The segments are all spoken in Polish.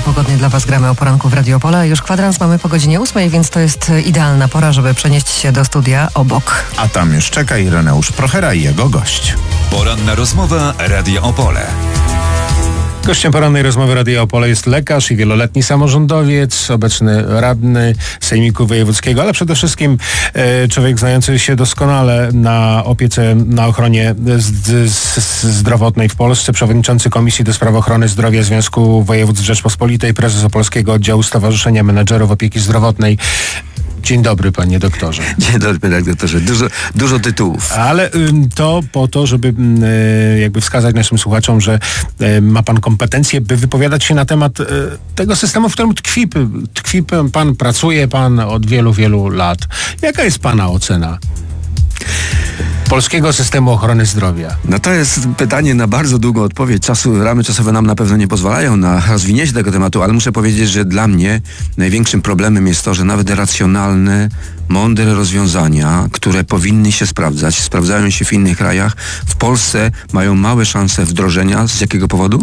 pogodnie dla Was gramy o poranku w Radio Opole. Już kwadrans mamy po godzinie 8, więc to jest idealna pora, żeby przenieść się do studia obok. A tam już czeka Ireneusz Prochera i jego gość. Poranna rozmowa Radio Opole. Gościem porannej rozmowy Radia Opole jest lekarz i wieloletni samorządowiec, obecny radny Sejmiku Wojewódzkiego, ale przede wszystkim człowiek znający się doskonale na opiece, na ochronie zdrowotnej w Polsce, przewodniczący Komisji do Spraw Ochrony Zdrowia Związku Województw Rzeczpospolitej, prezes Opolskiego Oddziału Stowarzyszenia Menedżerów Opieki Zdrowotnej. Dzień dobry, panie doktorze. Dzień dobry, panie doktorze. Dużo tytułów. Ale to po to, żeby jakby wskazać naszym słuchaczom, że ma pan kompetencje, by wypowiadać się na temat tego systemu, w którym tkwi pan, pracuje pan od wielu, wielu lat. Jaka jest pana ocena polskiego systemu ochrony zdrowia? No to jest pytanie na bardzo długą odpowiedź. Ramy czasowe nam na pewno nie pozwalają na rozwinięcie tego tematu, ale muszę powiedzieć, że dla mnie największym problemem jest to, że nawet racjonalne, mądre rozwiązania, które powinny się sprawdzać, sprawdzają się w innych krajach, w Polsce mają małe szanse wdrożenia. Z jakiego powodu?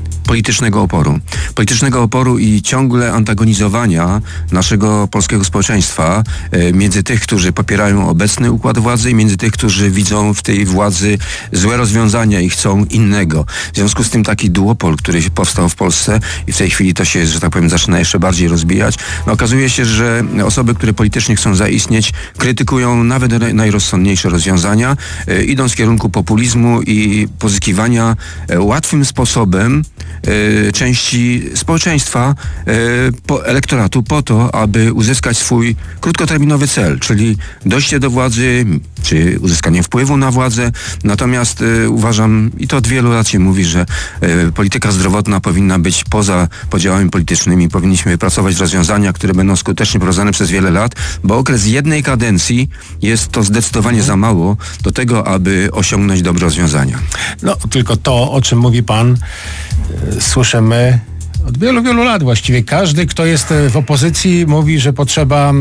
Politycznego oporu i ciągle antagonizowania naszego polskiego społeczeństwa między tych, którzy popierają obecny układ władzy i między tych, którzy widzą w tej władzy złe rozwiązania i chcą innego. W związku z tym taki duopol, który powstał w Polsce i w tej chwili to się, że tak powiem, zaczyna jeszcze bardziej rozbijać, no okazuje się, że osoby, które politycznie chcą zaistnieć, krytykują nawet najrozsądniejsze rozwiązania, idąc w kierunku populizmu i pozyskiwania łatwym sposobem części społeczeństwa, elektoratu po to, aby uzyskać swój krótkoterminowy cel, czyli dojście do władzy, czy uzyskanie wpływu na władzę. Natomiast uważam, i to od wielu lat się mówi, że polityka zdrowotna powinna być poza podziałami politycznymi. Powinniśmy wypracować rozwiązania, które będą skutecznie prowadzone przez wiele lat, bo okres jednej kadencji jest to zdecydowanie za mało do tego, aby osiągnąć dobre rozwiązania. No, tylko to, o czym mówi pan, słyszymy od wielu, wielu lat właściwie. Każdy, kto jest w opozycji, mówi, że potrzeba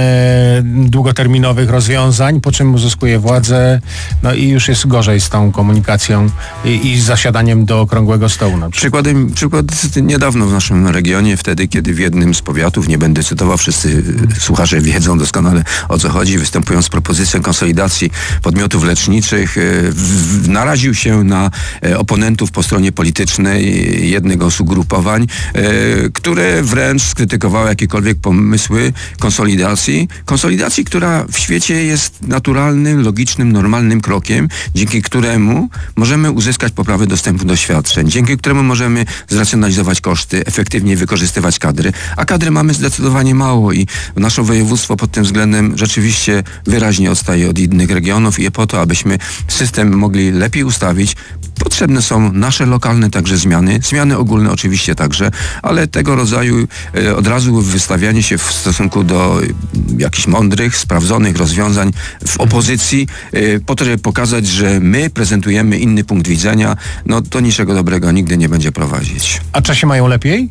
długoterminowych rozwiązań, po czym uzyskuje władzę, no i już jest gorzej z tą komunikacją i z zasiadaniem do okrągłego stołu. Na przykład. Przykład niedawno w naszym regionie, wtedy, kiedy w jednym z powiatów, nie będę cytował, wszyscy słuchacze wiedzą doskonale, o co chodzi, występując z propozycją konsolidacji podmiotów leczniczych, naraził się na oponentów po stronie politycznej jednego z ugrupowań, które wręcz skrytykowały jakiekolwiek pomysły konsolidacji, która w świecie jest naturalnym, logicznym, normalnym krokiem, dzięki któremu możemy uzyskać poprawę dostępu do świadczeń, dzięki któremu możemy zracjonalizować koszty, efektywnie wykorzystywać kadry, a kadry mamy zdecydowanie mało i nasze województwo pod tym względem rzeczywiście wyraźnie odstaje od innych regionów i po to, abyśmy system mogli lepiej ustawić, potrzebne są nasze lokalne także zmiany ogólne oczywiście także, ale tego rodzaju od razu wystawianie się w stosunku do jakichś mądrych, sprawdzonych rozwiązań w opozycji, po to, żeby pokazać, że my prezentujemy inny punkt widzenia, no to niczego dobrego nigdy nie będzie prowadzić. A Czesi mają lepiej?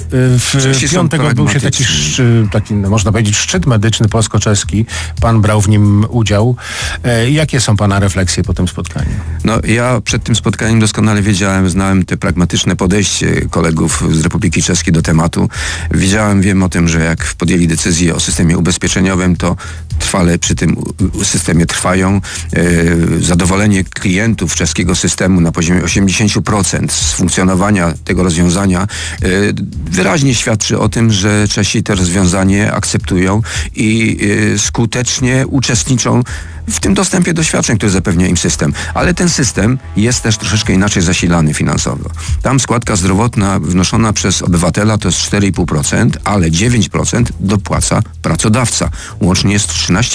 W piątek odbył się taki, można powiedzieć, szczyt medyczny polsko-czeski. Pan brał w nim udział. Jakie są pana refleksje po tym spotkaniu? No ja przed tym spotkaniem doskonale znałem te pragmatyczne podejście kolegów z Republiki Czeskiej do tematu. Wiem o tym, że jak podjęli decyzję o systemie ubezpieczeniowym, to trwale przy tym systemie trwają. Zadowolenie klientów czeskiego systemu na poziomie 80% z funkcjonowania tego rozwiązania wyraźnie świadczy o tym, że Czesi to rozwiązanie akceptują i skutecznie uczestniczą w tym dostępie do świadczeń, które zapewnia im system. Ale ten system jest też troszeczkę inaczej zasilany finansowo. Tam składka zdrowotna wnoszona przez obywatela to jest 4,5%, ale 9% dopłaca pracodawca. Łącznie jest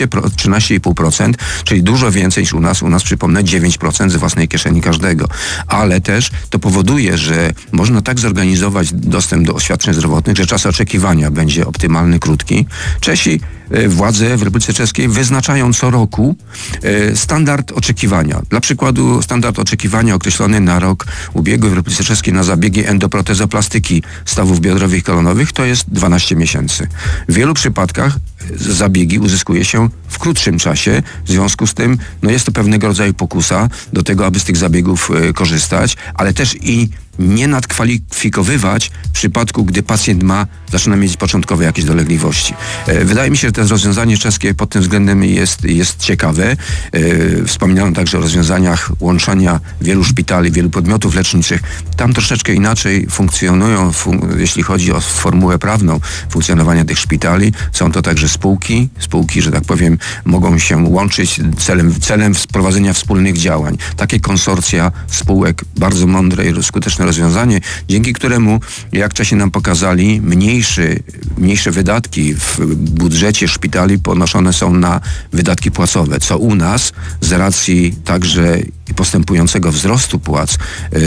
13,5%, czyli dużo więcej niż u nas. U nas, przypomnę, 9% z własnej kieszeni każdego. Ale też to powoduje, że można tak zorganizować dostęp do świadczeń zdrowotnych, że czas oczekiwania będzie optymalny, krótki. Czesi władze w Republice Czeskiej wyznaczają co roku standard oczekiwania. Dla przykładu standard oczekiwania określony na rok ubiegły w Republice Czeskiej na zabiegi endoprotezoplastyki stawów biodrowych i kolonowych to jest 12 miesięcy. W wielu przypadkach zabiegi uzyskuje się w krótszym czasie. W związku z tym jest to pewnego rodzaju pokusa do tego, aby z tych zabiegów korzystać, ale też i nie nadkwalifikowywać w przypadku, gdy pacjent zaczyna mieć początkowe jakieś dolegliwości. Wydaje mi się, że to rozwiązanie czeskie pod tym względem jest ciekawe. Wspominałem także o rozwiązaniach łączenia wielu szpitali, wielu podmiotów leczniczych. Tam troszeczkę inaczej funkcjonują, jeśli chodzi o formułę prawną funkcjonowania tych szpitali. Są to także spółki, że tak powiem, mogą się łączyć celem wprowadzenia wspólnych działań. Takie konsorcja spółek, bardzo mądre i skuteczne rozwiązanie, dzięki któremu, jak Czesi nam pokazali, mniejsze wydatki w budżecie szpitali ponoszone są na wydatki płacowe, co u nas z racji także postępującego wzrostu płac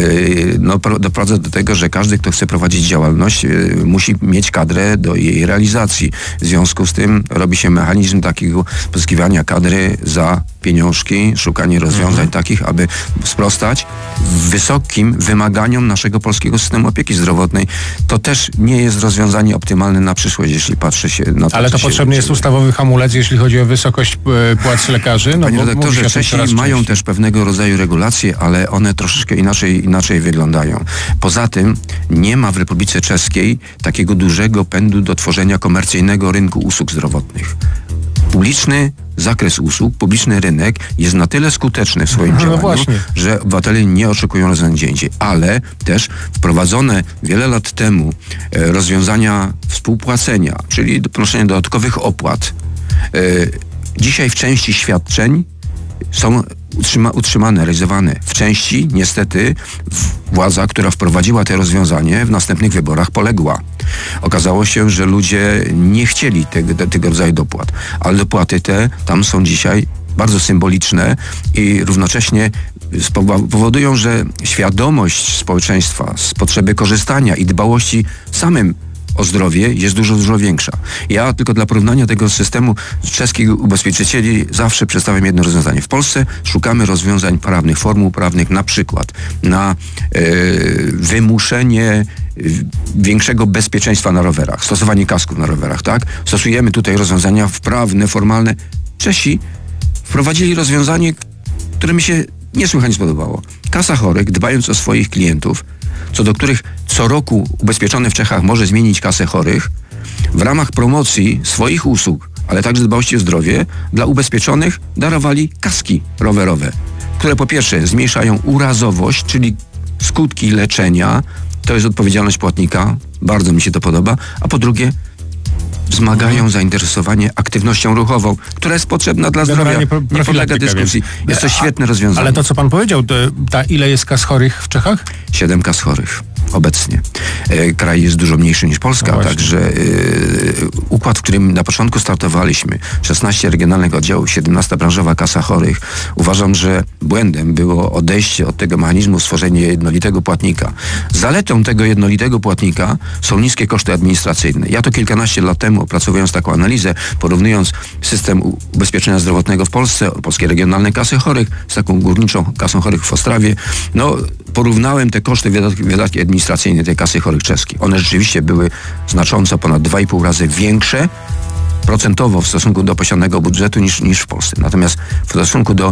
doprowadza do tego, że każdy, kto chce prowadzić działalność, musi mieć kadrę do jej realizacji. W związku z tym robi się mechanizm takiego pozyskiwania kadry za pieniążki, szukanie rozwiązań takich, aby sprostać wysokim wymaganiom naszego polskiego systemu opieki zdrowotnej. To też nie jest rozwiązanie optymalne na przyszłość, jeśli patrzy się na to. Ale to potrzebny jest ustawowy hamulec, jeśli chodzi o wysokość płac lekarzy? Panie redaktorze, Czesi mają też pewnego rodzaju regulacje, ale one troszeczkę inaczej wyglądają. Poza tym nie ma w Republice Czeskiej takiego dużego pędu do tworzenia komercyjnego rynku usług zdrowotnych. Publiczny zakres usług, publiczny rynek jest na tyle skuteczny w swoim działaniu, że obywatele nie oczekują rozwiązań gdzie indziej. Ale też wprowadzone wiele lat temu rozwiązania współpłacenia, czyli ponoszenie dodatkowych opłat, dzisiaj w części świadczeń są utrzymane, realizowane. W części niestety władza, która wprowadziła te rozwiązanie, w następnych wyborach poległa. Okazało się, że ludzie nie chcieli tego rodzaju dopłat, ale dopłaty te tam są dzisiaj bardzo symboliczne i równocześnie powodują, że świadomość społeczeństwa z potrzeby korzystania i dbałości samym o zdrowie jest dużo większa. Ja tylko dla porównania tego systemu czeskich ubezpieczycieli zawsze przedstawiam jedno rozwiązanie. W Polsce szukamy rozwiązań prawnych, formuł prawnych, na przykład na wymuszenie większego bezpieczeństwa na rowerach, stosowanie kasków na rowerach, tak? Stosujemy tutaj rozwiązania prawne, formalne. Czesi wprowadzili rozwiązanie, które mi się niesłychanie spodobało. Kasa chorych, dbając o swoich klientów, co do których co roku ubezpieczony w Czechach może zmienić kasę chorych, w ramach promocji swoich usług, ale także dbałości o zdrowie, dla ubezpieczonych darowali kaski rowerowe, które po pierwsze zmniejszają urazowość, czyli skutki leczenia, to jest odpowiedzialność płatnika, bardzo mi się to podoba, a po drugie wzmagają zainteresowanie aktywnością ruchową, która jest potrzebna dla zdrowia. Nie podlega dyskusji. Jest to świetne rozwiązanie. Ale to, co pan powiedział, ile jest kas chorych w Czechach? 7 kas chorych obecnie. Kraj jest dużo mniejszy niż Polska, także układ, w którym na początku startowaliśmy, 16 regionalnych oddziałów, 17 branżowa kasa chorych, uważam, że błędem było odejście od tego mechanizmu, stworzenie jednolitego płatnika. Zaletą tego jednolitego płatnika są niskie koszty administracyjne. Ja to kilkanaście lat temu, opracowując taką analizę, porównując system ubezpieczenia zdrowotnego w Polsce, polskie regionalne kasy chorych z taką górniczą kasą chorych w Ostrawie, porównałem te koszty, wydatki administracyjne tej kasy chorych czeskiej. One rzeczywiście były znacząco ponad 2,5 razy większe procentowo w stosunku do posiadanego budżetu niż w Polsce. Natomiast w stosunku do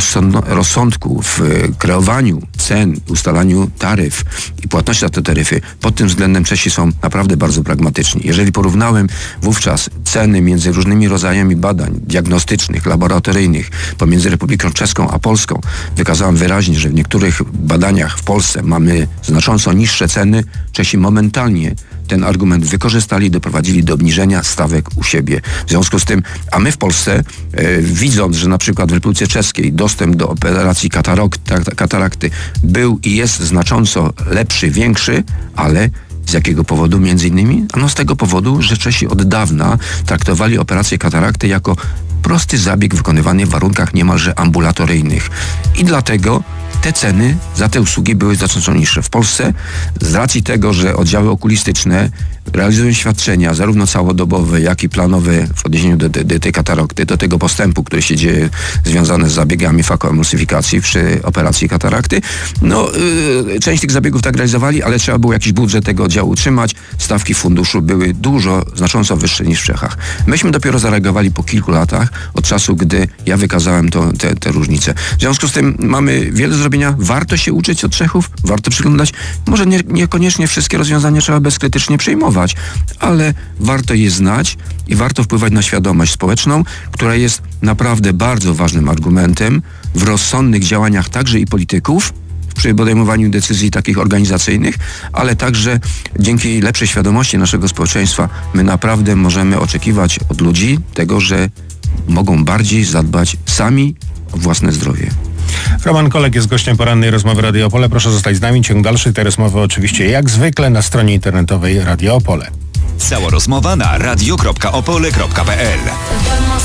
rozsądku w kreowaniu cen, ustalaniu taryf i płatności za te taryfy, pod tym względem Czesi są naprawdę bardzo pragmatyczni. Jeżeli porównałem wówczas ceny między różnymi rodzajami badań diagnostycznych, laboratoryjnych pomiędzy Republiką Czeską a Polską, wykazałem wyraźnie, że w niektórych badaniach w Polsce mamy znacząco niższe ceny. Czesi momentalnie ten argument wykorzystali i doprowadzili do obniżenia stawek u siebie. W związku z tym, a my w Polsce, widząc, że na przykład w Republice Czeskiej dostęp do operacji katarakty był i jest znacząco lepszy, większy, ale z jakiego powodu między innymi? Z tego powodu, że Czesi od dawna traktowali operację katarakty jako prosty zabieg wykonywany w warunkach niemalże ambulatoryjnych. I dlatego te ceny za te usługi były znacząco niższe. W Polsce z racji tego, że oddziały okulistyczne realizują świadczenia zarówno całodobowe, jak i planowe w odniesieniu do tej katarakty, do tego postępu, który się dzieje związany z zabiegami fakoemulsyfikacji przy operacji katarakty. Część tych zabiegów tak realizowali, ale trzeba było jakiś budżet tego oddziału utrzymać. Stawki funduszu były znacząco wyższe niż w Czechach. Myśmy dopiero zareagowali po kilku latach od czasu, gdy ja wykazałem te różnice. W związku z tym mamy wiele do zrobienia. Warto się uczyć od Czechów, warto przyglądać. Może niekoniecznie wszystkie rozwiązania trzeba bezkrytycznie przyjmować, ale warto je znać i warto wpływać na świadomość społeczną, która jest naprawdę bardzo ważnym argumentem w rozsądnych działaniach także i polityków, przy podejmowaniu decyzji takich organizacyjnych, ale także dzięki lepszej świadomości naszego społeczeństwa my naprawdę możemy oczekiwać od ludzi tego, że mogą bardziej zadbać sami o własne zdrowie. Roman Kolek jest gościem porannej rozmowy Radio Opole. Proszę zostać z nami. Ciąg dalszy tej rozmowy oczywiście jak zwykle na stronie internetowej Radio Opole. Cała rozmowa na radio.opole.pl.